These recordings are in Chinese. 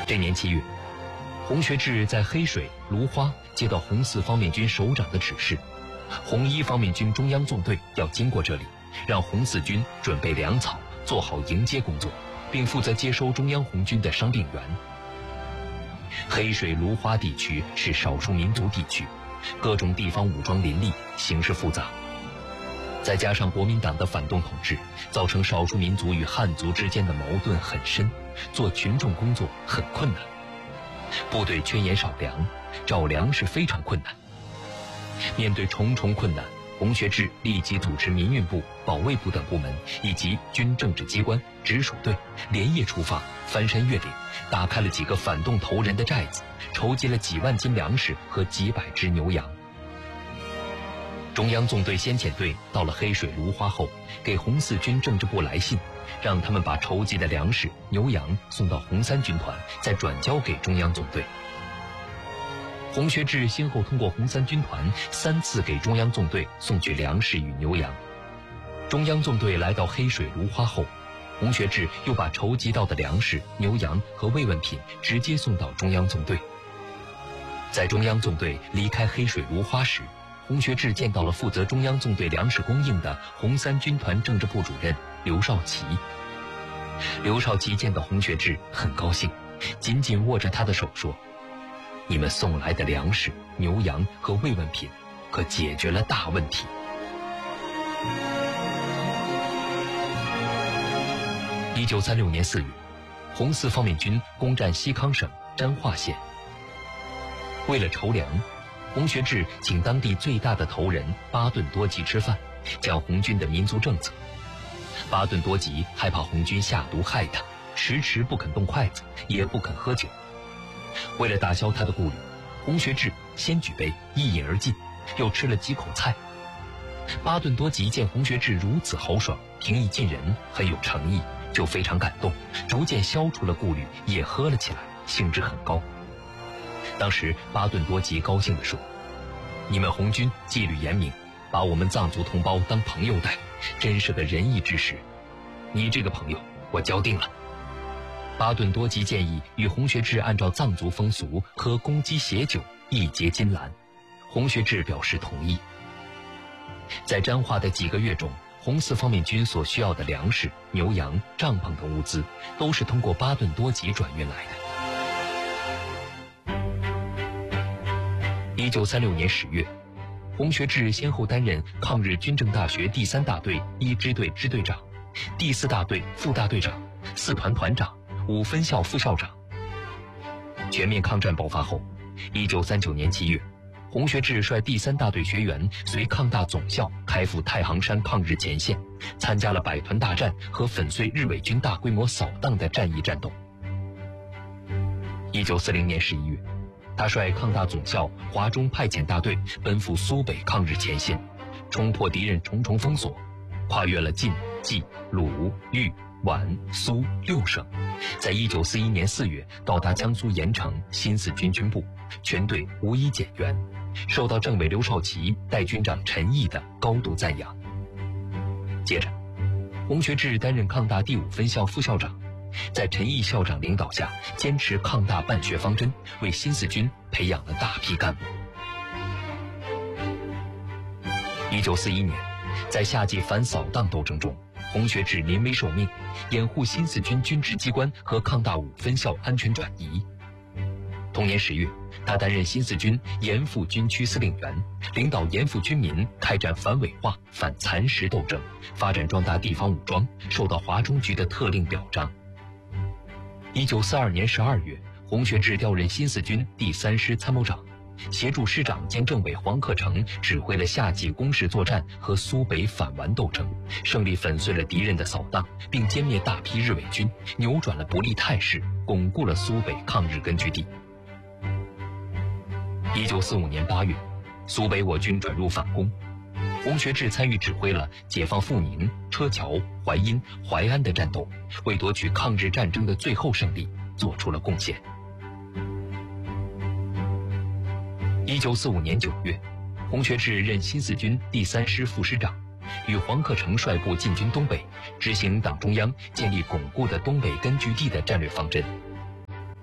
这年7月，洪学智在黑水、芦花接到红四方面军首长的指示，红一方面军中央纵队要经过这里，让红四军准备粮草，做好迎接工作，并负责接收中央红军的伤病员。黑水、芦花地区是少数民族地区，各种地方武装林立，形势复杂。再加上国民党的反动统治，造成少数民族与汉族之间的矛盾很深，做群众工作很困难。部队缺盐少粮，找粮食非常困难。面对重重困难，洪学智立即组织民运部、保卫部等部门以及军政治机关、直属队连夜出发，翻山越岭，打开了几个反动头人的寨子，筹集了几万斤粮食和几百只牛羊。中央纵队先遣队到了黑水、芦花后，给红四军政治部来信，让他们把筹集的粮食、牛羊送到红三军团，再转交给中央纵队。洪学智先后通过红三军团3次给中央纵队送去粮食与牛羊。中央纵队来到黑水、芦花后，洪学智又把筹集到的粮食、牛羊和慰问品直接送到中央纵队。在中央纵队离开黑水、芦花时，洪学智见到了负责中央纵队粮食供应的红三军团政治部主任刘少奇。刘少奇见到洪学智很高兴，紧紧握着他的手说：“你们送来的粮食、牛羊和慰问品，可解决了大问题。”1936年4月，红四方面军攻占西康省沾化县。为了筹粮，洪学智请当地最大的头人巴顿多吉吃饭，讲红军的民族政策。巴顿多吉害怕红军下毒害他，迟迟不肯动筷子，也不肯喝酒。为了打消他的顾虑，洪学智先举杯一饮而尽，又吃了几口菜。巴顿多吉见洪学智如此豪爽，平易近人，很有诚意，就非常感动，逐渐消除了顾虑，也喝了起来，兴致很高。当时巴顿多吉高兴地说：“你们红军纪律严明，把我们藏族同胞当朋友待，真是个仁义之士。你这个朋友，我交定了。”巴顿多吉建议与洪学智按照藏族风俗喝公鸡血酒，一结金兰。洪学智表示同意。在沾化的几个月中，红四方面军所需要的粮食、牛羊、帐篷等物资，都是通过巴顿多吉转运来的。1936年10月，洪学智先后担任抗日军政大学第3大队1支队支队长、第4大队副大队长、4团团长、5分校副校长。全面抗战爆发后，1939年7月，洪学智率第3大队学员随抗大总校开赴太行山抗日前线，参加了百团大战和粉碎日伪军大规模扫荡的战役战斗。1940年11月，他率抗大总校华中派遣大队奔赴苏北抗日前线，冲破敌人重重封锁，跨越了晋、冀、鲁、豫、皖、苏6省，在1941年4月到达江苏盐城新四军军部，全队无一减员，受到政委刘少奇、代军长陈毅的高度赞扬。接着，洪学智担任抗大第5分校副校长，在陈毅校长领导下，坚持抗大办学方针，为新四军培养了大批干部。1941年，在夏季反扫荡斗争中，洪学智临危受命，掩护新四军军职机关和抗大5分校安全转移。同年10月，他担任新四军盐阜军区司令员，领导盐阜军民开展反伪化、反蚕食斗争，发展壮大地方武装，受到华中局的特令表彰。1942年12月，洪学智调任新四军第3师参谋长，协助师长兼政委黄克诚指挥了夏季攻势作战和苏北反顽斗争，胜利粉碎了敌人的扫荡，并歼灭大批日伪军，扭转了不利态势，巩固了苏北抗日根据地。1945年8月，苏北我军转入反攻，洪学智参与指挥了解放阜宁、车桥、淮阴、淮安的战斗，为夺取抗日战争的最后胜利做出了贡献。1945年9月，洪学智任新四军第3师副师长，与黄克诚率部进军东北，执行党中央建立巩固的东北根据地的战略方针。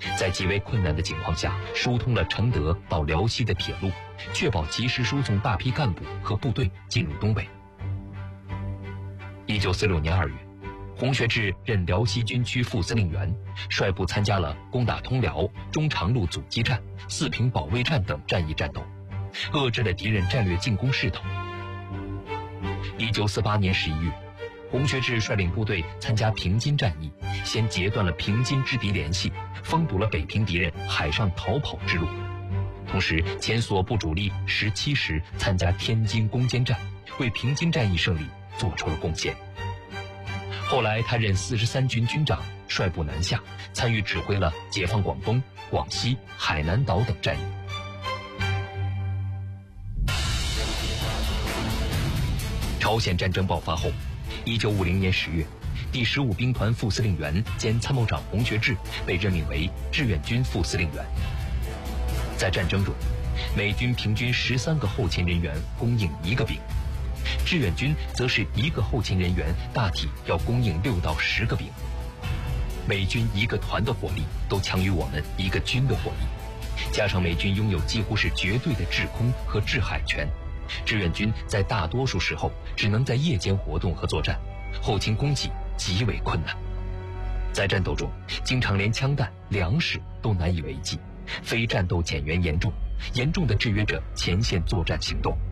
在极为困难的情况下，疏通了承德到辽西的铁路，确保及时输送大批干部和部队进入东北。1946年2月，洪学智任辽西军区副司令员，率部参加了攻打通辽、中长路阻击战、四平保卫战等战役战斗，遏制了敌人战略进攻势头。1948年11月，洪学智率领部队参加平津战役，先截断了平津之敌联系，封堵了北平敌人海上逃跑之路。同时，前所部主力17师参加天津攻坚战，为平津战役胜利做出了贡献。后来，他任43军军长，率部南下，参与指挥了解放广东、广西、海南岛等战役。朝鲜战争爆发后，1950年10月，第15兵团副司令员兼参谋长洪学智被任命为志愿军副司令员。在战争中，美军平均13个后勤人员供应1个饼，志愿军则是1个后勤人员大体要供应6到10个饼。美军1个团的火力都强于我们1个军的火力，加上美军拥有几乎是绝对的制空和制海权，志愿军在大多数时候只能在夜间活动和作战，后勤供给极为困难。在战斗中，经常连枪弹、粮食都难以为继，非战斗减员严重，严重的制约着前线作战行动。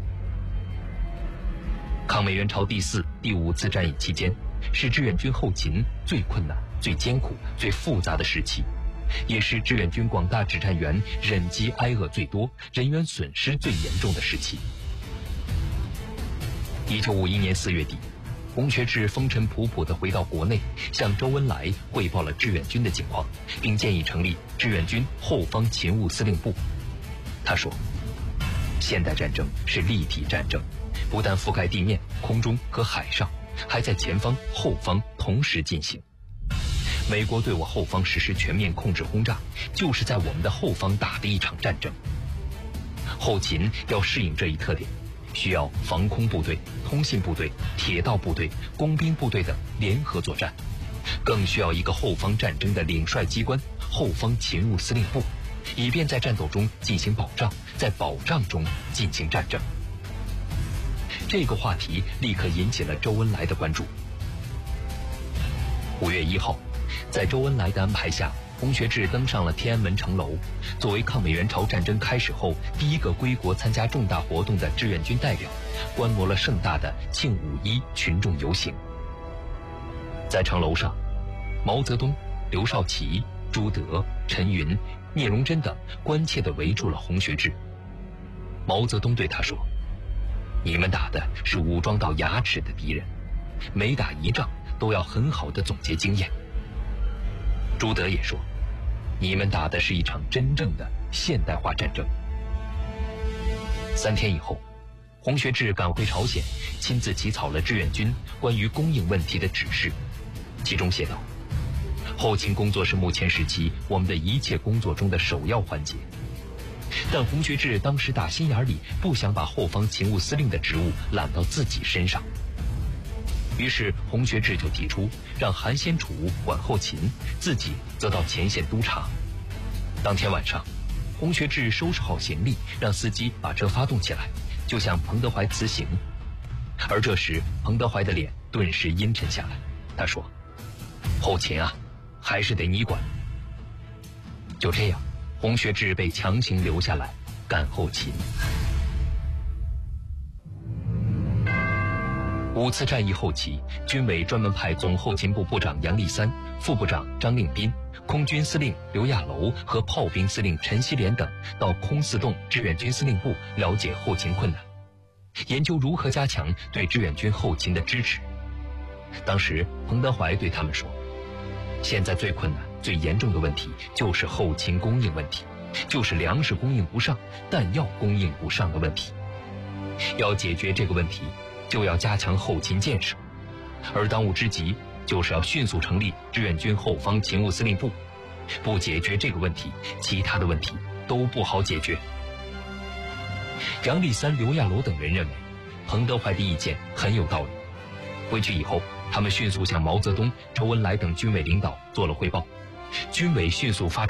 抗美援朝第4、第5次战役期间，是志愿军后勤最困难、最艰苦、最复杂的时期，也是志愿军广大指战员忍饥挨饿最多、人员损失最严重的时期。1951年4月底，洪学智风尘仆仆地回到国内，向周恩来汇报了志愿军的情况，并建议成立志愿军后方勤务司令部。他说，现代战争是立体战争，不但覆盖地面、空中和海上，还在前方、后方同时进行。美国对我后方实施全面控制轰炸，就是在我们的后方打的一场战争。后勤要适应这一特点，需要防空部队、通信部队、铁道部队、工兵部队等联合作战，更需要一个后方战争的领帅机关——后方勤务司令部，以便在战斗中进行保障，在保障中进行战争。这个话题立刻引起了周恩来的关注。5月1号，在周恩来的安排下，洪学智登上了天安门城楼，作为抗美援朝战争开始后第一个归国参加重大活动的志愿军代表，观摩了盛大的庆5·1群众游行。在城楼上，毛泽东、刘少奇、朱德、陈云、聂荣臻等关切地围住了洪学智。毛泽东对他说，你们打的是武装到牙齿的敌人，每打一仗都要很好的总结经验。朱德也说，你们打的是一场真正的现代化战争。3天以后，洪学智赶回朝鲜，亲自起草了志愿军关于供应问题的指示，其中写道，后勤工作是目前时期我们的一切工作中的首要环节。但洪学智当时打心眼里不想把后方勤务司令的职务揽到自己身上，于是洪学智就提出让韩先楚管后勤，自己则到前线督察。当天晚上，洪学智收拾好行李，让司机把车发动起来，就向彭德怀辞行。而这时彭德怀的脸顿时阴沉下来，他说，后勤啊，还是得你管。就这样，洪学智被强行留下来干后勤。5次战役后期，军委专门派总后勤部部长杨立三、副部长张令斌、空军司令刘亚楼和炮兵司令陈锡联等到空四洞志愿军司令部了解后勤困难，研究如何加强对志愿军后勤的支持。当时彭德怀对他们说，现在最困难、最严重的问题就是后勤供应问题，就是粮食供应不上、弹药供应不上的问题。要解决这个问题，就要加强后勤建设，而当务之急就是要迅速成立志愿军后方勤务司令部。不解决这个问题，其他的问题都不好解决。杨立三、刘亚楼等人认为，彭德怀的意见很有道理。回去以后，他们迅速向毛泽东、周恩来等军委领导做了汇报，军委迅速发出